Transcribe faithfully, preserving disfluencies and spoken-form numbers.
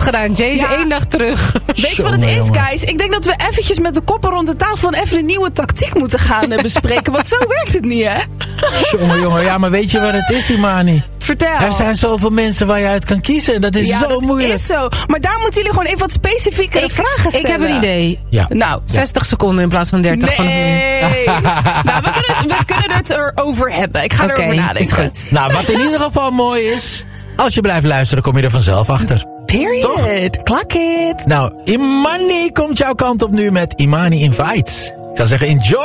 gedaan. Jay is Ja. één dag terug. Weet je wat het is, guys? Ik denk dat we eventjes met de koppen rond de tafel... even een nieuwe tactiek moeten gaan uh, bespreken. Want zo werkt het niet, hè? Jongen, jongen. Ja, maar weet je wat het is, Imani? Vertel. Er zijn zoveel mensen waar je uit kan kiezen. En dat is ja, zo dat moeilijk. is zo. Maar daar moeten jullie gewoon even wat specifiekere Ik, vragen stellen. ik heb een idee. Ja. Nou, zestig seconden in plaats van dertig van nee. nou, we kunnen, het, we kunnen het erover hebben. Ik ga Oké, erover is nadenken. goed. Nou, wat in ieder geval mooi is... Als je blijft luisteren, kom je er vanzelf achter. Period. Toch? Klak it. Nou, Imani komt jouw kant op nu met Imani Invites. Ik zou zeggen, enjoy!